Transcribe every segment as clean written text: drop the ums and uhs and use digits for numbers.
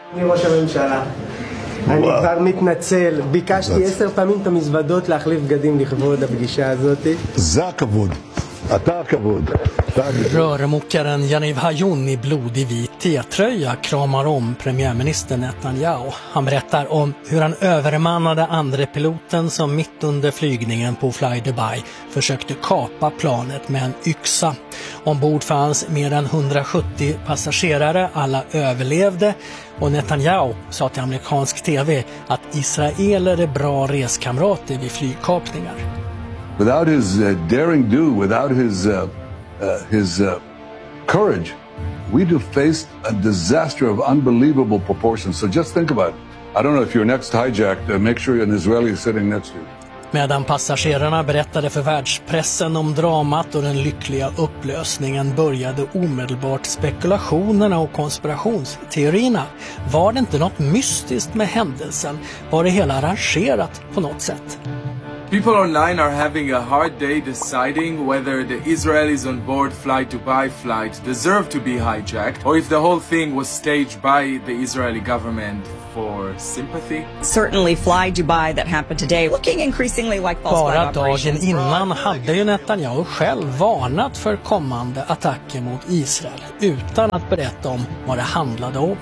ראש הממשלה, אני כבר מתנצל, ביקשתי 10 פעמים את המזוודות להחליף בגדים לכבוד הפגישה הזאת. זה הכבוד, אתה הכבוד. Rörmokaren Yaniv Hayun i blodig vit T-tröja kramar om premiärminister Netanyahu. Han berättar om hur han övermannade andre piloten som mitt under flygningen på Fly Dubai försökte kapa planet med en yxa. Ombord fanns mer än 170 passagerare, alla överlevde, och Netanyahu sa till amerikansk tv att israeler är bra reskamrater vid flygkapningar. Without his daring do, without his courage, we'd have faced a disaster of unbelievable proportions. So just think about it. I don't know if you're next hijacked, make sure an Israeli is sitting next to you. Medan passagerarna berättade för världspressen om dramat och den lyckliga upplösningen började omedelbart spekulationerna och konspirationsteorierna. Var det inte något mystiskt med händelsen? Var det hela arrangerat på något sätt? People online are having a hard day deciding whether the Israelis on board Fly Dubai flight deserve to be hijacked or if the whole thing was staged by the Israeli government for sympathy. Certainly Fly Dubai that happened today looking increasingly like false flag operations. Bara dagen innan hade ju Netanyahu själv varnat för kommande attacker mot Israel utan att berätta om vad det handlade om.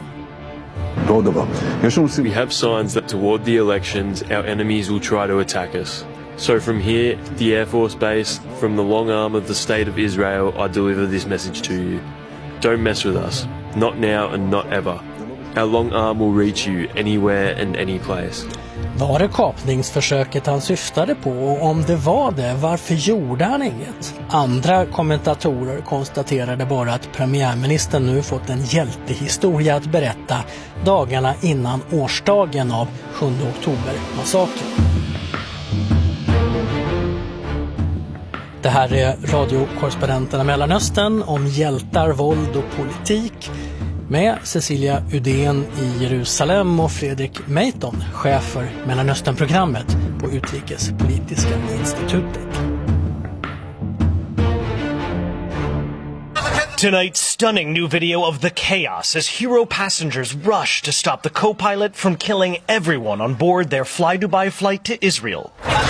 We have signs that toward the elections our enemies will try to attack us. So from here, the Air Force Base, from the long arm of the State of Israel, I deliver this message to you. Don't mess with us. Not now and not ever. Our long arm will reach you anywhere and any place. Var det kapningsförsöket han syftade på, och om det var det, varför gjorde han inget? Andra kommentatorer konstaterade bara att premiärministern nu fått en hjältehistoria att berätta dagarna innan årsdagen av 7 oktober-massakern. Det här är radiokorrespondenterna Mellanöstern om hjältar, våld och politik med Cecilia Udén i Jerusalem och Fredrik Meiton, chef för Mellanösternprogrammet på Utrikespolitiska institutet. Tonight's stunning new video of the chaos as hero passengers rush to stop the co-pilot from killing everyone on board their Fly Dubai flight to Israel.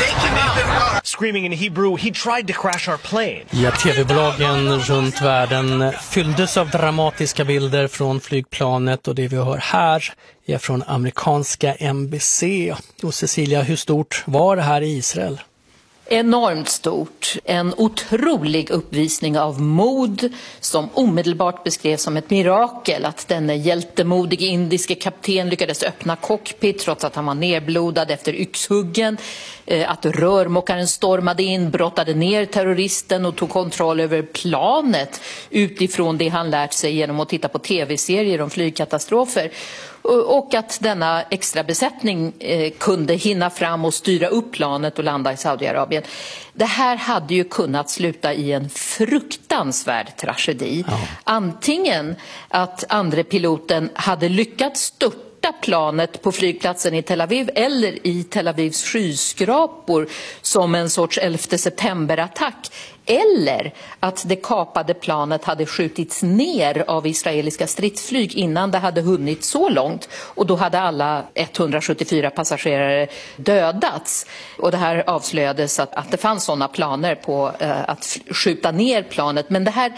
Screaming in Hebrew, he tried to crash our plane. Ja, tv-bolagen runt världen fylldes av dramatiska bilder från flygplanet, och det vi hör här är från amerikanska NBC. Och Cecilia, hur stort var det här i Israel? Enormt stort. En otrolig uppvisning av mod som omedelbart beskrevs som ett mirakel att denne hjältemodige indiske kapten lyckades öppna cockpit trots att han var nerblodad efter yxhuggen. Att rörmokaren stormade in, brottade ner terroristen och tog kontroll över planet utifrån det han lärt sig genom att titta på tv-serier om flygkatastrofer. Och att denna extra besättning kunde hinna fram och styra upp planet och landa i Saudiarabien. Det här hade ju kunnat sluta i en fruktansvärd tragedi. Ja. Antingen att andre piloten hade lyckats störta planet på flygplatsen i Tel Aviv eller i Tel Avivs skyskrapor som en sorts 11 september-attack. Eller att det kapade planet hade skjutits ner av israeliska stridsflyg innan det hade hunnit så långt. Och då hade alla 174 passagerare dödats. Och det här avslöjades att det fanns sådana planer på att skjuta ner planet. Men det här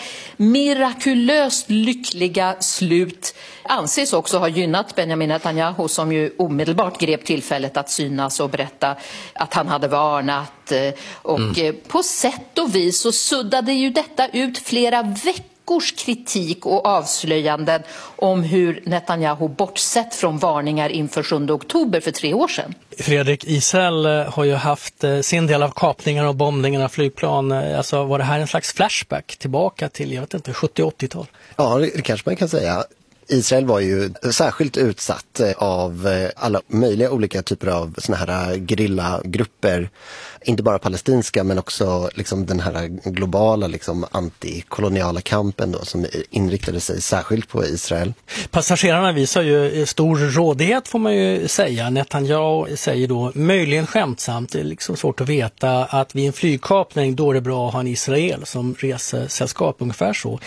mirakulöst lyckliga slut anses också ha gynnat Benjamin Netanyahu, som ju omedelbart grep tillfället att synas och berätta att han hade varnat. Och på sätt och vis så suddade ju detta ut flera veckors kritik och avslöjanden om hur Netanyahu bortsett från varningar inför 7 oktober för 3 år sedan. Fredrik, Israel har ju haft sin del av kapningar och bombningar av flygplan. Alltså, var det här en slags flashback tillbaka till, jag vet inte, 70-80-tal? Ja, det kanske man kan säga. Israel var ju särskilt utsatt av alla möjliga olika typer av såna här gerillagrupper. Inte bara palestinska men också liksom den här globala liksom antikoloniala kampen då, som inriktade sig särskilt på Israel. Passagerarna visar ju stor rådighet, får man ju säga. Netanyahu säger då möjligen skämtsamt, det är liksom svårt att veta, att vid en flygkapning då är det bra att ha en Israel som resesällskap, ungefär så.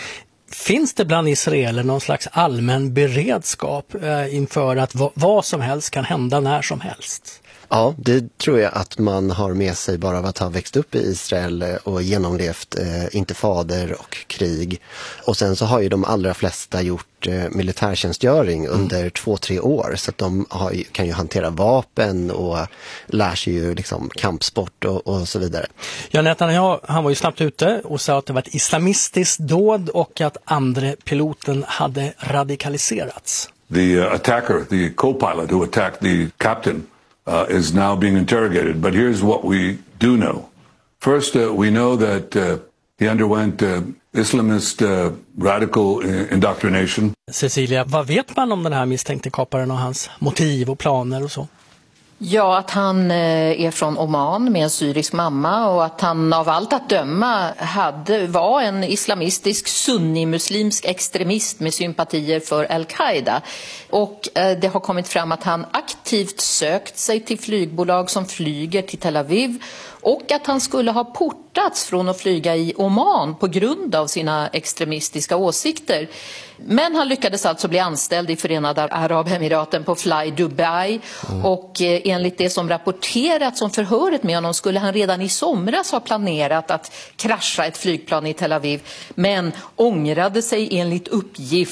Finns det bland israeler någon slags allmän beredskap inför att vad som helst kan hända när som helst? Ja, det tror jag att man har med sig bara av att ha växt upp i Israel och genomlevt intifader och krig. Och sen så har ju de allra flesta gjort militärtjänstgöring under 2-3 år, så att de kan ju hantera vapen och lär sig ju liksom kampsport och så vidare. Ja, Netanyahu, han var ju snabbt ute och sa att det var ett islamistiskt dåd och att andre piloten hade radikaliserats. The attacker, the co-pilot who attacked the captain, is now being interrogated. But here's what we do know. First, we know that he underwent Islamist radical indoctrination. Cecilia, vad vet man om den här misstänkte kaparen och hans motiv och planer och så? Ja, att han är från Oman med en syrisk mamma och att han av allt att döma var en islamistisk sunnimuslimsk extremist med sympatier för Al-Qaida. Och det har kommit fram att han aktivt sökt sig till flygbolag som flyger till Tel Aviv och att han skulle ha portats från att flyga i Oman på grund av sina extremistiska åsikter. Men han lyckades alltså bli anställd i Förenade Arabemiraten på Fly Dubai och enligt det som rapporterats om förhöret med honom skulle han redan i somras ha planerat att krascha ett flygplan i Tel Aviv, men ångrade sig enligt uppgift